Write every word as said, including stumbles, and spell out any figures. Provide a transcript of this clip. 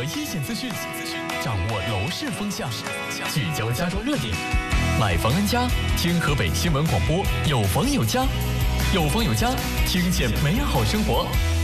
一线资讯，掌握楼市风向，聚焦家中热点。买房安家，听河北新闻广播，有房有家，有房有家，听见美好生活。